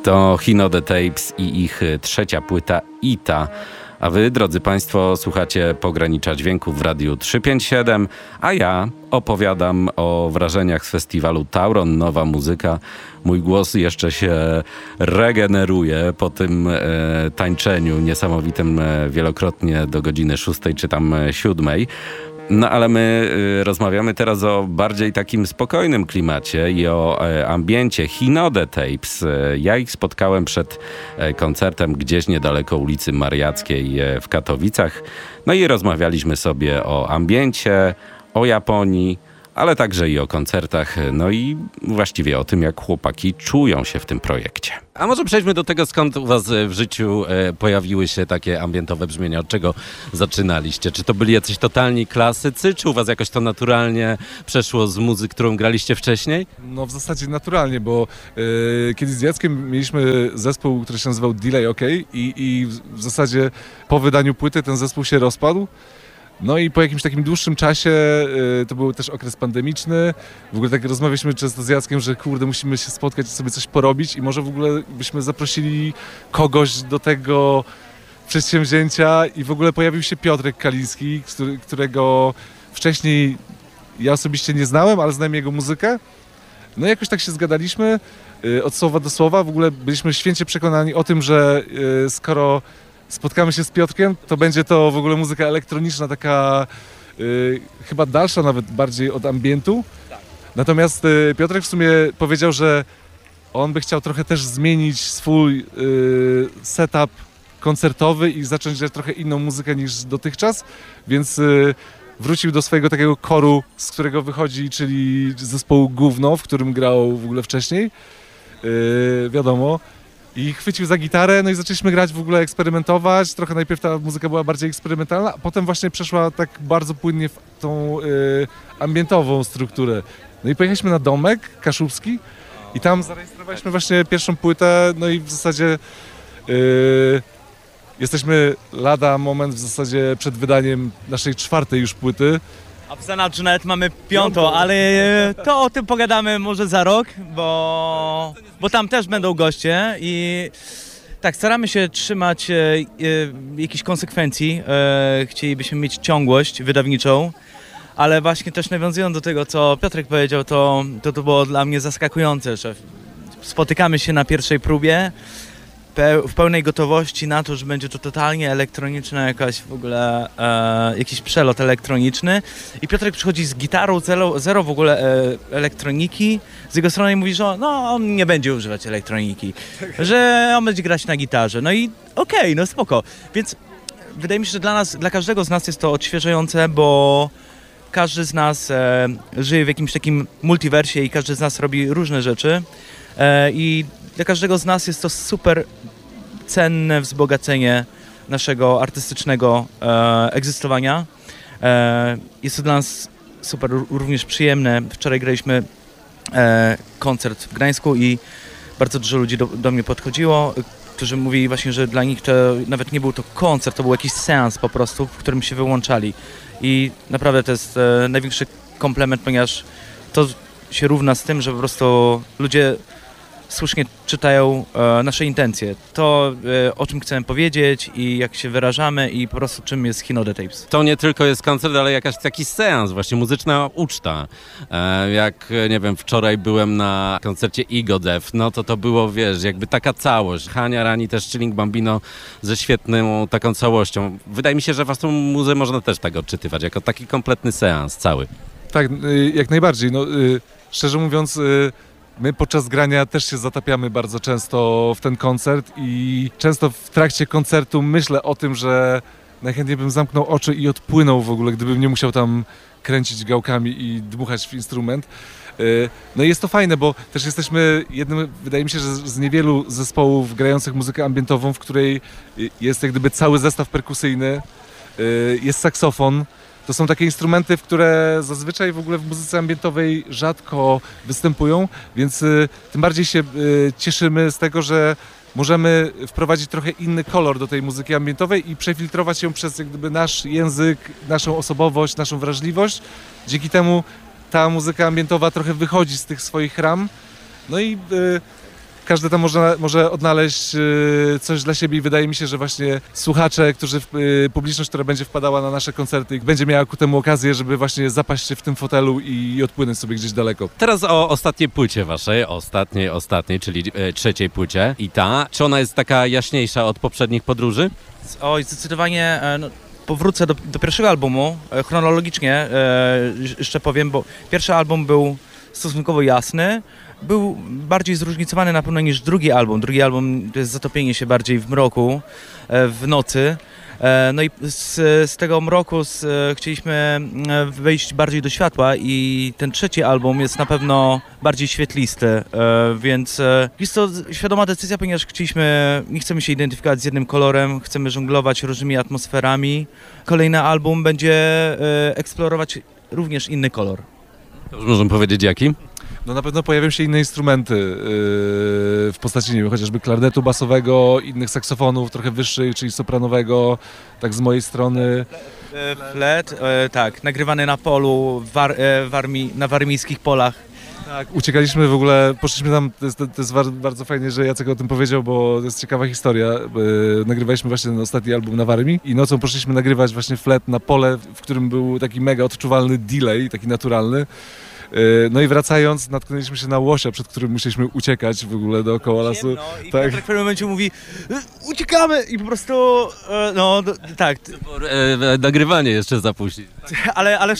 To Hinode Tapes i ich trzecia płyta Ita. A wy, drodzy państwo, słuchacie Pogranicza Dźwięków w Radiu 357, a ja opowiadam o wrażeniach z festiwalu Tauron Nowa Muzyka. Mój głos jeszcze się regeneruje po tym tańczeniu niesamowitym wielokrotnie do godziny 6 czy tam 7. No ale my rozmawiamy teraz o bardziej takim spokojnym klimacie i o ambiencie Hinode Tapes. Ja ich spotkałem przed koncertem gdzieś niedaleko ulicy Mariackiej w Katowicach. No i rozmawialiśmy sobie o ambiencie, o Japonii, ale także i o koncertach, no i właściwie o tym, jak chłopaki czują się w tym projekcie. A może przejdźmy do tego, skąd u was w życiu pojawiły się takie ambientowe brzmienia? Od czego zaczynaliście? Czy to byli jacyś totalni klasycy, czy u was jakoś to naturalnie przeszło z muzyki, którą graliście wcześniej? No w zasadzie naturalnie, bo kiedyś z Jackiem mieliśmy zespół, który się nazywał Delay OK i w zasadzie po wydaniu płyty ten zespół się rozpadł. No i po jakimś takim dłuższym czasie, to był też okres pandemiczny, w ogóle tak rozmawialiśmy często z Jackiem, że kurde, musimy się spotkać i sobie coś porobić i może w ogóle byśmy zaprosili kogoś do tego przedsięwzięcia i w ogóle pojawił się Piotrek Kaliński, którego wcześniej ja osobiście nie znałem, ale znałem jego muzykę. No i jakoś tak się zgadaliśmy od słowa do słowa, w ogóle byliśmy święcie przekonani o tym, że skoro spotkamy się z Piotrkiem, to będzie to w ogóle muzyka elektroniczna, taka chyba dalsza nawet bardziej od ambientu. Tak. Natomiast Piotrek w sumie powiedział, że on by chciał trochę też zmienić swój setup koncertowy i zacząć grać trochę inną muzykę niż dotychczas, więc wrócił do swojego takiego koru, z którego wychodzi, czyli zespołu Gówno, w którym grał w ogóle wcześniej, wiadomo. I chwycił za gitarę, no i zaczęliśmy grać, w ogóle eksperymentować. Trochę najpierw ta muzyka była bardziej eksperymentalna, a potem właśnie przeszła tak bardzo płynnie w tą ambientową strukturę. No i pojechaliśmy na domek kaszubski i tam zarejestrowaliśmy właśnie pierwszą płytę, no i w zasadzie jesteśmy lada moment w zasadzie przed wydaniem naszej czwartej już płyty. A w zanadrzu nawet mamy piątą, ale to o tym pogadamy może za rok, bo tam też będą goście i tak, staramy się trzymać jakichś konsekwencji, chcielibyśmy mieć ciągłość wydawniczą, ale właśnie też nawiązując do tego, co Piotrek powiedział, to było dla mnie zaskakujące, że spotykamy się na pierwszej próbie, w pełnej gotowości na to, że będzie to totalnie elektroniczna jakaś w ogóle, jakiś przelot elektroniczny i Piotrek przychodzi z gitarą, zero w ogóle elektroniki, z jego strony mówi, że on nie będzie używać elektroniki, że on będzie grać na gitarze, no i okej, no spoko, więc wydaje mi się, że dla każdego z nas jest to odświeżające, bo każdy z nas żyje w jakimś takim multiversie i każdy z nas robi różne rzeczy i dla każdego z nas jest to super cenne wzbogacenie naszego artystycznego egzystowania. Jest to dla nas super również przyjemne. Wczoraj graliśmy koncert w Gdańsku i bardzo dużo ludzi do mnie podchodziło, którzy mówili właśnie, że dla nich to nawet nie był to koncert, to był jakiś seans po prostu, w którym się wyłączali. I naprawdę to jest największy komplement, ponieważ to się równa z tym, że po prostu ludzie słusznie czytają nasze intencje. To, o czym chcemy powiedzieć i jak się wyrażamy i po prostu czym jest Hinode Tapes. To nie tylko jest koncert, ale jakiś seans, właśnie muzyczna uczta. Jak, nie wiem, wczoraj byłem na koncercie Igodev, no to było, wiesz, jakby taka całość. Hania Rani, też Chilling Bambino ze świetną taką całością. Wydaje mi się, że własną muzę można też tak odczytywać, jako taki kompletny seans cały. Tak, jak najbardziej. No, szczerze mówiąc, my podczas grania też się zatapiamy bardzo często w ten koncert i często w trakcie koncertu myślę o tym, że najchętniej bym zamknął oczy i odpłynął w ogóle, gdybym nie musiał tam kręcić gałkami i dmuchać w instrument. No i jest to fajne, bo też jesteśmy jednym, wydaje mi się, że z niewielu zespołów grających muzykę ambientową, w której jest jak gdyby cały zestaw perkusyjny, jest saksofon. To są takie instrumenty, które zazwyczaj w ogóle w muzyce ambientowej rzadko występują, więc tym bardziej się cieszymy z tego, że możemy wprowadzić trochę inny kolor do tej muzyki ambientowej i przefiltrować ją przez jak gdyby nasz język, naszą osobowość, naszą wrażliwość. Dzięki temu ta muzyka ambientowa trochę wychodzi z tych swoich ram. No i każdy tam może odnaleźć coś dla siebie i wydaje mi się, że właśnie słuchacze, publiczność, która będzie wpadała na nasze koncerty, będzie miała ku temu okazję, żeby właśnie zapaść się w tym fotelu i odpłynąć sobie gdzieś daleko. Teraz o ostatniej płycie waszej, ostatniej, czyli trzeciej płycie. I czy ona jest taka jaśniejsza od poprzednich podróży? Oj, zdecydowanie powrócę do pierwszego albumu, chronologicznie jeszcze powiem, bo pierwszy album był stosunkowo jasny, był bardziej zróżnicowany na pewno niż drugi album. Drugi album to jest zatopienie się bardziej w mroku, w nocy. No i z tego mroku chcieliśmy wejść bardziej do światła i ten trzeci album jest na pewno bardziej świetlisty, więc jest to świadoma decyzja, ponieważ nie chcemy się identyfikować z jednym kolorem, chcemy żonglować różnymi atmosferami. Kolejny album będzie eksplorować również inny kolor. To już możemy powiedzieć jaki? No na pewno pojawią się inne instrumenty w postaci, nie wiem, chociażby klarnetu basowego, innych saksofonów trochę wyższych, czyli sopranowego, tak z mojej strony. Flet, tak, nagrywany na polu, na warmińskich polach. Tak, uciekaliśmy w ogóle, poszliśmy tam, to jest bardzo fajnie, że Jacek o tym powiedział, bo to jest ciekawa historia. Nagrywaliśmy właśnie ten ostatni album na Warmii i nocą poszliśmy nagrywać właśnie flet na pole, w którym był taki mega odczuwalny delay, taki naturalny. No i wracając, natknęliśmy się na łosia, przed którym musieliśmy uciekać w ogóle dookoła lasu. I tak. Piotrek w pewnym momencie mówi, uciekamy i po prostu, tak. Nagrywanie jeszcze zapuścić. Ale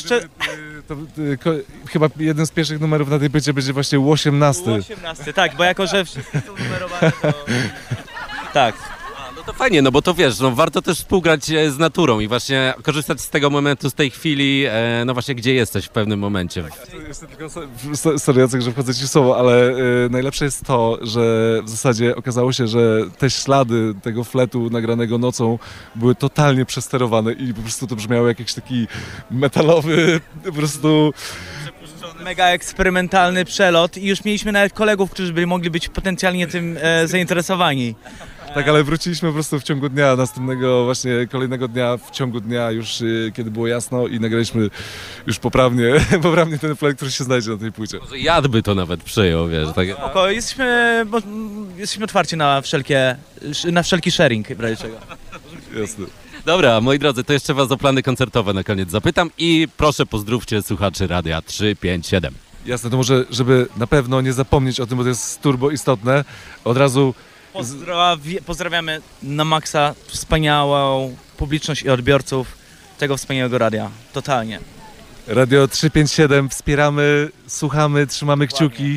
Chyba jeden z pierwszych numerów na tej płycie będzie właśnie 18. 18, tak, bo jako, że wszyscy są numerowane, to... Tak. No to fajnie, no bo to wiesz, no warto też współgrać z naturą i właśnie korzystać z tego momentu, z tej chwili, no właśnie gdzie jesteś w pewnym momencie. Jeszcze tylko, sorry Jacek, że wchodzę ci w słowo, ale najlepsze jest to, że w zasadzie okazało się, że te ślady tego fletu nagranego nocą były totalnie przesterowane i po prostu to brzmiało jak jakiś taki metalowy, po prostu... Mega eksperymentalny przelot i już mieliśmy nawet kolegów, którzy by mogli być potencjalnie tym zainteresowani. Tak, ale wróciliśmy po prostu w ciągu dnia, kolejnego dnia, w ciągu dnia już kiedy było jasno i nagraliśmy już poprawnie ten flet, który się znajdzie na tej płycie. Może Jad by to nawet przyjął, wiesz. Tak. Spoko, jesteśmy otwarci na wszelki sharing, w razie czego. Jasne. Dobra, moi drodzy, to jeszcze was o plany koncertowe na koniec zapytam i proszę pozdrówcie słuchaczy Radia 357. Jasne, to może, żeby na pewno nie zapomnieć o tym, bo to jest turbo istotne, od razu... Pozdrawiamy na maksa wspaniałą publiczność i odbiorców tego wspaniałego radia. Totalnie. Radio 357, wspieramy, słuchamy, trzymamy kciuki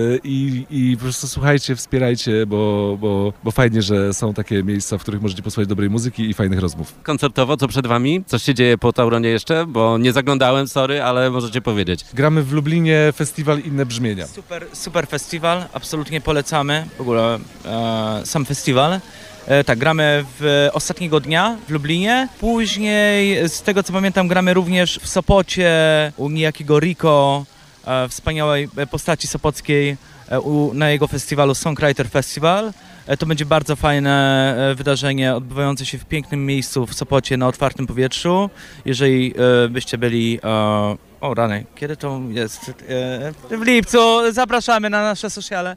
i po prostu słuchajcie, wspierajcie, bo fajnie, że są takie miejsca, w których możecie posłuchać dobrej muzyki i fajnych rozmów. Koncertowo, co przed wami? Coś się dzieje po Tauronie jeszcze? Bo nie zaglądałem, sorry, ale możecie powiedzieć. Gramy w Lublinie festiwal Inne Brzmienia. Super festiwal, absolutnie polecamy w ogóle sam festiwal. Tak, gramy ostatniego dnia w Lublinie. Później, z tego co pamiętam, gramy również w Sopocie u niejakiego Rico, wspaniałej postaci sopockiej, na jego festiwalu Songwriter Festival. To będzie bardzo fajne wydarzenie odbywające się w pięknym miejscu w Sopocie na otwartym powietrzu. Jeżeli byście byli... O rany, kiedy to jest? W lipcu, zapraszamy na nasze sociale.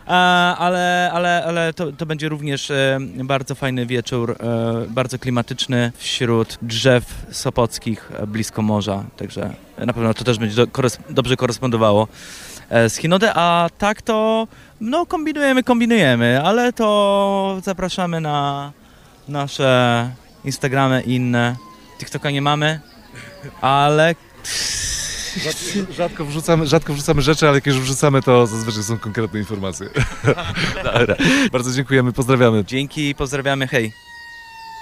Ale to będzie również bardzo fajny wieczór, bardzo klimatyczny wśród drzew sopockich blisko morza, także na pewno to też będzie dobrze korespondowało z Hinode, a tak to no kombinujemy, ale to zapraszamy na nasze Instagramy i inne. TikToka nie mamy, ale... Rzadko wrzucamy rzeczy, ale jak już wrzucamy, to zazwyczaj są konkretne informacje. Dobra. Bardzo dziękujemy, pozdrawiamy. Dzięki, pozdrawiamy, hej.